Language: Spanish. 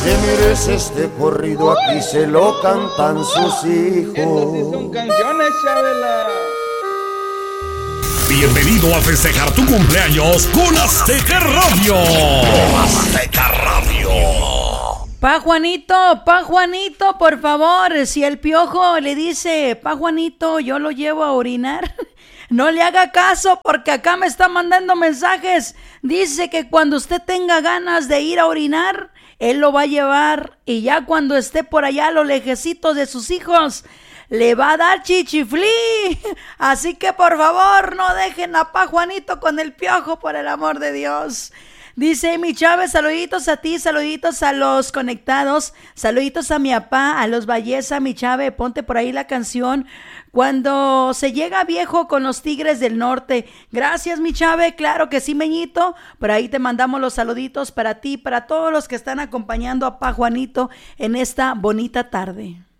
Que mires este corrido, aquí se lo cantan sus hijos. Estas sí son canciones, Chabela. Bienvenido a festejar tu cumpleaños con Azteca Radio. Azteca Radio. Pa' Juanito, por favor, si el Piojo le dice, pa' Juanito, yo lo llevo a orinar, no le haga caso porque acá me está mandando mensajes. Dice que cuando usted tenga ganas de ir a orinar, él lo va a llevar y ya cuando esté por allá a lo lejecitos de sus hijos, le va a dar chichiflí. Así que por favor no dejen a pa' Juanito con el Piojo, por el amor de Dios. Dice mi Chávez, saluditos a ti, saluditos a los conectados, saluditos a mi papá, a los Valleza, mi Chávez, ponte por ahí la canción Cuando se llega viejo con los Tigres del Norte. Gracias mi Chávez, claro que sí, Meñito, por ahí te mandamos los saluditos para ti, para todos los que están acompañando a pa' Juanito en esta bonita tarde.